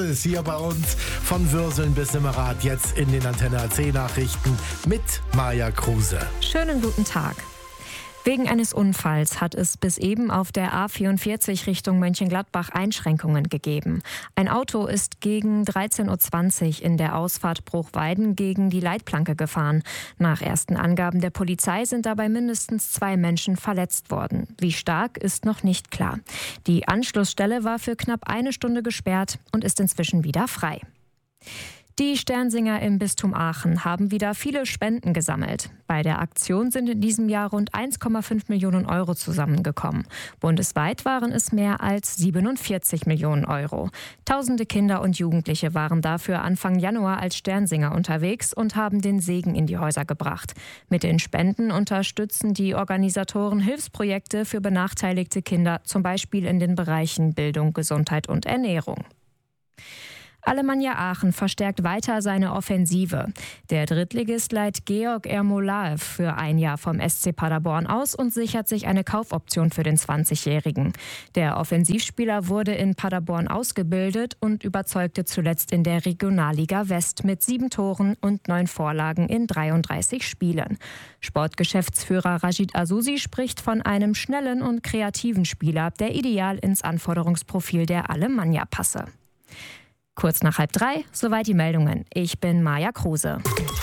Ist hier bei uns von Würseln bis Simmerath jetzt in den Antenne AC Nachrichten mit Maja Kruse. Schönen guten Tag. Wegen eines Unfalls hat es bis eben auf der A44 Richtung Mönchengladbach Einschränkungen gegeben. Ein Auto ist gegen 13.20 Uhr in der Ausfahrt Bruchweiden gegen die Leitplanke gefahren. Nach ersten Angaben der Polizei sind dabei mindestens 2 Menschen verletzt worden. Wie stark, ist noch nicht klar. Die Anschlussstelle war für knapp 1 Stunde gesperrt und ist inzwischen wieder frei. Die Sternsinger im Bistum Aachen haben wieder viele Spenden gesammelt. Bei der Aktion sind in diesem Jahr rund 1,5 Millionen Euro zusammengekommen. Bundesweit waren es mehr als 47 Millionen Euro. Tausende Kinder und Jugendliche waren dafür Anfang Januar als Sternsinger unterwegs und haben den Segen in die Häuser gebracht. Mit den Spenden unterstützen die Organisatoren Hilfsprojekte für benachteiligte Kinder, zum Beispiel in den Bereichen Bildung, Gesundheit und Ernährung. Alemannia Aachen verstärkt weiter seine Offensive. Der Drittligist leiht Georg Ermolaev für ein Jahr vom SC Paderborn aus und sichert sich eine Kaufoption für den 20-Jährigen. Der Offensivspieler wurde in Paderborn ausgebildet und überzeugte zuletzt in der Regionalliga West mit 7 Toren und 9 Vorlagen in 33 Spielen. Sportgeschäftsführer Rashid Azusi spricht von einem schnellen und kreativen Spieler, der ideal ins Anforderungsprofil der Alemannia passe. Kurz nach 2:30, soweit die Meldungen. Ich bin Maja Kruse.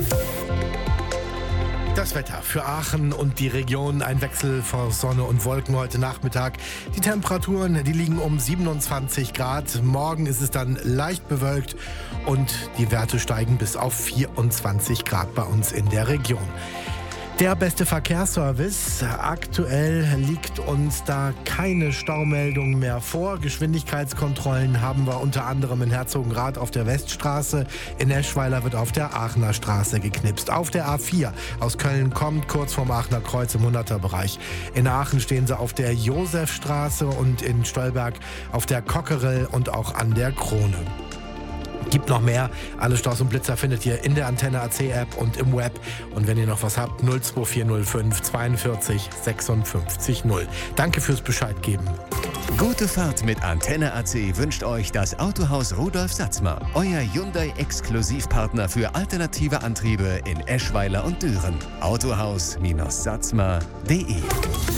Das Wetter für Aachen und die Region, ein Wechsel von Sonne und Wolken heute Nachmittag. Die Temperaturen, die liegen um 27 Grad. Morgen ist es dann leicht bewölkt und die Werte steigen bis auf 24 Grad bei uns in der Region. Der beste Verkehrsservice. Aktuell liegt uns da keine Staumeldung mehr vor. Geschwindigkeitskontrollen haben wir unter anderem in Herzogenrath auf der Weststraße. In Eschweiler wird auf der Aachener Straße geknipst. Auf der A4 aus Köln kommt kurz vorm Aachener Kreuz im 100er-Bereich. In Aachen stehen sie auf der Josefstraße und in Stolberg auf der Cockerill und auch an der Krone. Gibt noch mehr. Alle Staus und Blitzer findet ihr in der Antenne AC App und im Web. Und wenn ihr noch was habt, 02405 42 56 0. Danke fürs Bescheid geben. Gute Fahrt mit Antenne AC wünscht euch das Autohaus Rudolf Satzmer. Euer Hyundai-Exklusivpartner für alternative Antriebe in Eschweiler und Düren. Autohaus-satzmer.de